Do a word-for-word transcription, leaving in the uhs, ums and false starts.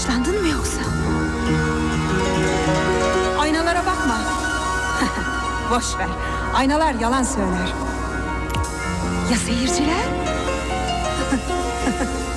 Kıskandın mı yoksa? Aynalara bakma. Boş ver. Aynalar yalan söyler. Ya seyirciler?